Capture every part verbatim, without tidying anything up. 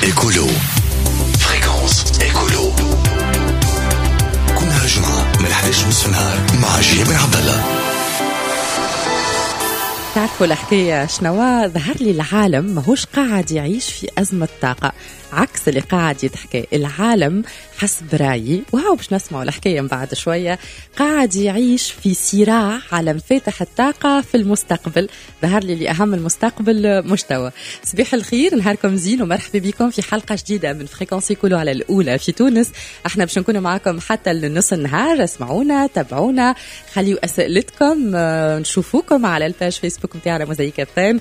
إيكولو. فريكونس إيكولو. كل نهار الجمعة من الحادية ونصف النهار مع جيبر عبد الله. تعرفوا الحكاية شنوا؟ ظهر لي العالم ماهوش قاعد يعيش في أزمة طاقة، عكس اللي قاعد يتحكي. العالم حسب رأيي، وهو باش نسمعوا الحكاية من بعد شوية، قاعد يعيش في صراع على مفاتح الطاقة في المستقبل. ظهر لي لأهم المستقبل مستوى. صباح الخير، نهاركم زين ومرحبا بكم في حلقة جديدة من فريكونسي كلو على الأولى في تونس. احنا باش نكونوا معكم حتى لنص النهار. اسمعونا، تابعونا، خليوا أسئلتكم، نشوفوكم على الباج فيسبوك متاعنا موزايك اف ام.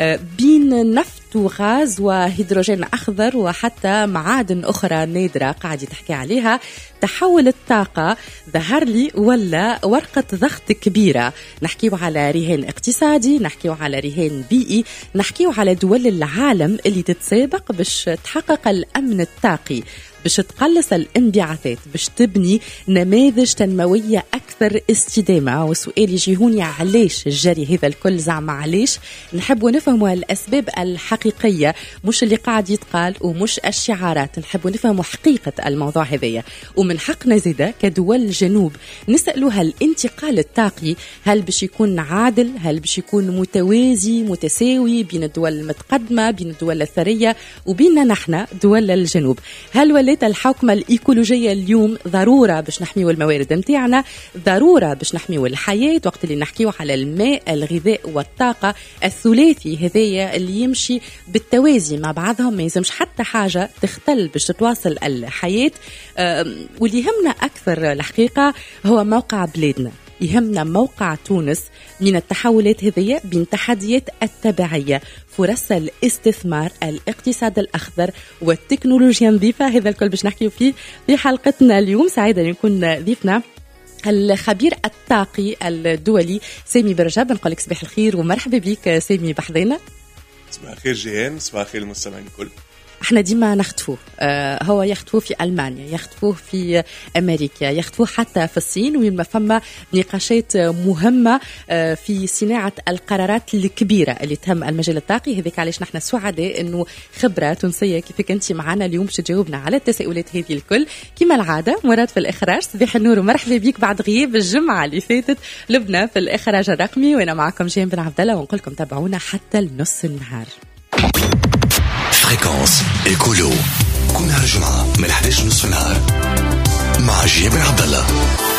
بين نفط وغاز وهيدروجين أخضر وحتى معادن أخرى نادرة قاعد يتحكي عليها، تحول الطاقة ظهر لي ولا ورقة ضغط كبيرة. نحكيو على رهان اقتصادي، نحكيو على رهان بيئي، نحكيو على دول العالم اللي تتسابق باش تحقق الأمن الطاقي، باش تقلص الانبعاثات، باش تبني نماذج تنموية أكثر استدامة. والسؤال يجيهوني علاش الجري هذا الكل؟ زعما علاش؟ نحبوا نفهموا الأسباب الحقيقية، مش اللي قاعد يتقال ومش الشعارات. نحبوا نفهموا حقيقة الموضوع هذايا. ومن حقنا زيدا كدول الجنوب نسألوا هل الانتقال الطاقي هل باش يكون عادل، هل باش يكون متوازي متساوي بين الدول المتقدمة، بين الدول الثرية وبيننا نحن دول الجنوب؟ هل ولا الحوكمة الإيكولوجية اليوم ضرورة باش نحميو الموارد متاعنا، ضرورة باش نحميو الحياة، وقت اللي نحكيو على الماء الغذاء والطاقة الثلاثي هذايا اللي يمشي بالتوازي مع بعضهم، ما يلزمش حتى حاجة تختل باش تتواصل الحياة. واللي يهمنا أكثر الحقيقة هو موقع بلادنا، يهمنا موقع تونس من التحولات هذه بين تحديات التبعية، فرص الاستثمار، الاقتصاد الأخضر والتكنولوجيا النظيفة. هذا الكل باش نحكي فيه في حلقتنا اليوم. سعيدة نكون ضيفنا الخبير الطاقي الدولي سامي برجاب. نقول لك صباح الخير ومرحبا بك سامي بحضينا. صباح الخير جيهان، صباح الخير المستمعين الكل. احنا ديما نخطفوه، آه هو يخطفوه في ألمانيا، يخطفوه في أمريكا، يخطفوه حتى في الصين، ويما فما نقاشات مهمة آه في صناعة القرارات الكبيرة اللي تهم المجال الطاقي. هذيك علاش نحن سعداء انه خبرة تونسية كيفك انت معنا اليوم باش تجاوبنا على التساؤلات هذه الكل. كما العادة مراد في الإخراج. صباح النور ومرحبا بيك بعد غياب الجمعة اللي فاتت. لبنى في الإخراج الرقمي، وانا معكم جيم بن عبد الله، ونقول لكم تابعونا حتى لنص النهار. فريكونس إيكولو. كل نهار الجمعة من الحادية ونصف النهار مع جيبر عبد الله.